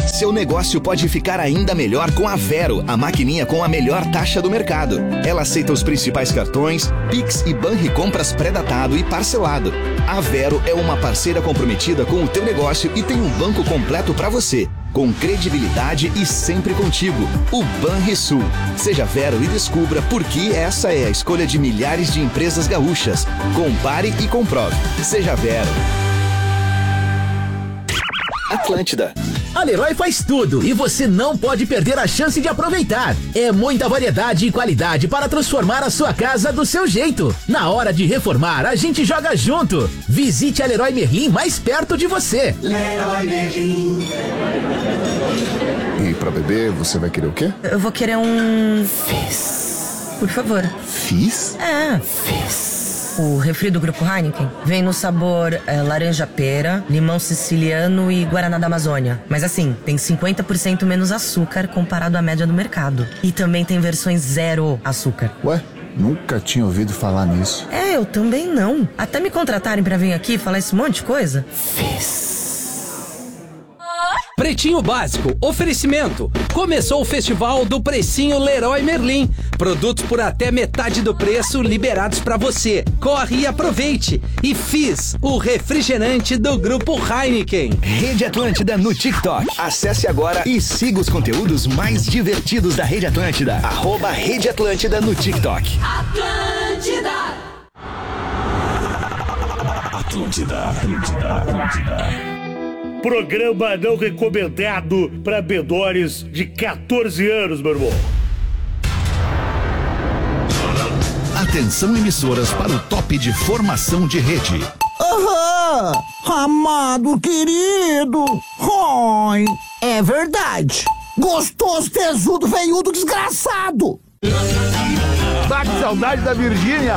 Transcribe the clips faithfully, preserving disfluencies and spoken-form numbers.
Seu negócio pode ficar ainda melhor com a Vero, a maquininha com a melhor taxa do mercado. Ela aceita os principais cartões, Pix e Banricompras pré-datado e parcelado. A Vero é uma parceira comprometida com o teu negócio e tem um banco completo para você, com credibilidade e sempre contigo. O Banrisul. Seja Vero e descubra por que essa é a escolha de milhares de empresas gaúchas. Compare e comprove. Seja Vero. Atlântida. A Leroy faz tudo e você não pode perder a chance de aproveitar. É muita variedade e qualidade para transformar a sua casa do seu jeito. Na hora de reformar, a gente joga junto. Visite a Leroy Merlin mais perto de você. Leroy Merlin. E pra beber, você vai querer o quê? Eu vou querer um... Fizz. Por favor. Fizz? É. Fizz. O refri do Grupo Heineken vem no sabor é, laranja-pera, limão siciliano e guaraná da Amazônia. Mas assim, tem cinquenta por cento menos açúcar comparado à média do mercado. E também tem versões zero açúcar. Ué? Nunca tinha ouvido falar nisso. É, eu também não. Até me contratarem pra vir aqui falar esse monte de coisa. Fizz. Pretinho Básico, oferecimento. Começou o festival do Precinho Leroy Merlin. Produtos por até metade do preço liberados pra você. Corre e aproveite. E Fizz, o refrigerante do Grupo Heineken. Rede Atlântida no TikTok. Acesse agora e siga os conteúdos mais divertidos da Rede Atlântida. Arroba Rede Atlântida no TikTok. Atlântida. Atlântida, Atlântida, Atlântida. Programa não recomendado para menores de quatorze anos, meu irmão. Atenção, emissoras, para o top de formação de rede. Aham! Amado querido! Oi! É verdade! Gostoso, tesudo, veiudo, desgraçado! Tá com saudade da Virgínia?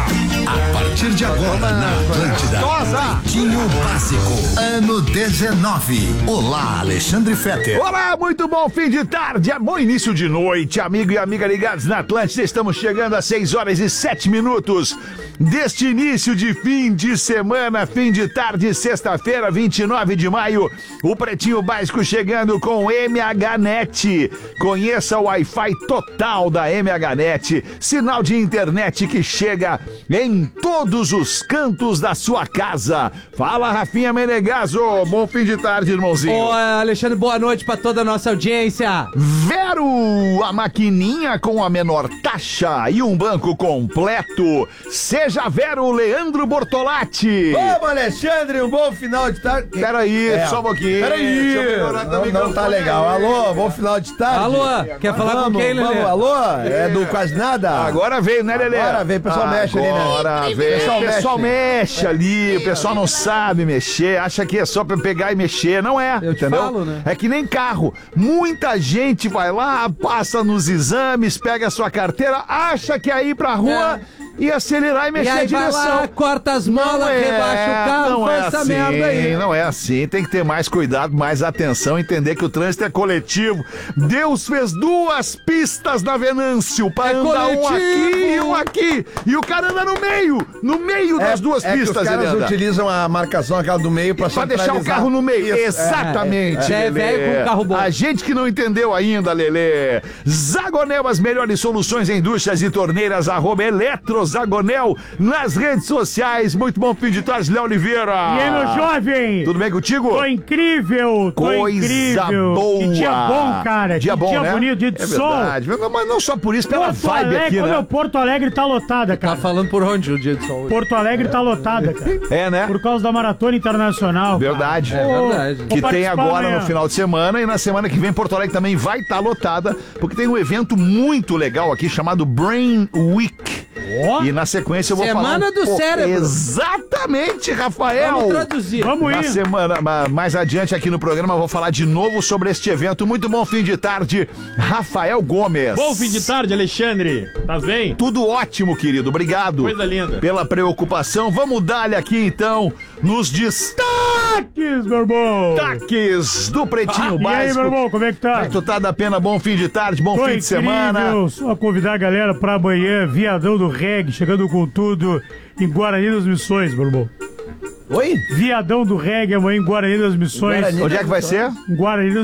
A partir de agora, na Atlântida, Pretinho Básico, ano dezenove. Olá, Alexandre Fetter. Olá, muito bom fim de tarde, é bom início de noite, amigo e amiga ligados na Atlântida. Estamos chegando às seis horas e sete minutos deste início de fim de semana, fim de tarde, sexta-feira, vinte e nove de maio. O Pretinho Básico chegando com M H Net. Conheça o Wi-Fi total da M H Net, sinal de internet que chega em todos os cantos da sua casa. Fala, Rafinha Menegaso. Bom fim de tarde, irmãozinho. Oi, Alexandre, boa noite pra toda a nossa audiência. Vero, a maquininha com a menor taxa e um banco completo. Seja Vero, Leandro Bortolatti. Ô, Alexandre, um bom final de tarde. Peraí, é. só um pouquinho. Peraí. Não, não tá legal. Alô, bom final de tarde. Alô, quer falar vamos, com quem, Lelê? Vamos, alô, é do Quase Nada? Agora veio, né, Lelê? Agora veio, o pessoal Agora mexe ali, né? Agora veio. O pessoal, pessoal mexe. mexe ali, o pessoal não sabe mexer, acha que é só pra pegar e mexer. Não é, Eu te entendeu? falo, né? É que nem carro. Muita gente vai lá, passa nos exames, pega a sua carteira, acha que é ir pra rua... É. E acelerar e mexer E aí a direção. vai lá, corta as molas, é, rebaixa o carro, não faz é essa assim, merda aí. Não é assim, tem que ter mais cuidado, mais atenção, entender que o trânsito é coletivo. Deus fez duas pistas na Venâncio pra É andar um coletivo. aqui e um aqui. E o cara anda no meio, no meio É, das duas é pistas que os ele caras anda. utilizam a marcação aquela do meio pra Pra deixar o centralizar. carro no meio. Isso, é. Exatamente. É, é, é Lelê. velho com carro bom. A gente que não entendeu ainda, Lelê. Zagonel, as melhores soluções em duchas e torneiras, arroba Eletrozagonel nas redes sociais. Muito bom fim de tarde, Léo Oliveira. E aí, meu jovem? Tudo bem contigo? Tô incrível, tô Coisa incrível. boa. Que dia bom, cara. Dia que bom, dia né? bonito, dia de É sol. verdade. Mas não só por isso, pela Porto vibe Alegre, aqui, ô, né? meu, Porto Alegre tá lotada, Tá cara. falando por onde o dia de sol? Porto Alegre tá lotada, cara. É, né? Por causa da Maratona Internacional. Verdade. É verdade. Que Vou tem participar agora amanhã. no final de semana, e na semana que vem Porto Alegre também vai estar lotada, porque tem um evento muito legal aqui chamado Brain Week. Ó. E na sequência eu vou falar Semana um do pouco- cérebro. Exatamente, Rafael. Vamos traduzir. Vamos Na ir. semana, ma- mais adiante aqui no programa, eu vou falar de novo sobre este evento. Muito bom fim de tarde, Rafael Gomes. Bom fim de tarde, Alexandre. Tá bem? Tudo ótimo, querido. Obrigado. Coisa linda. Pela preocupação. Vamos dar-lhe aqui, então, nos Taques, meu irmão. destaques do Pretinho E aí, Básico. meu irmão, como é que tá? Como é que tu tá da pena? Bom fim de tarde, bom Tô fim de semana. incrível. Só convidar a galera pra amanhã, Viadão do Reggae, chegando com tudo em Guarani das Missões, meu irmão. Oi? Viadão do Reggae amanhã em Guarani das Missões. Guarani Onde é que vai ser? Em Guarani das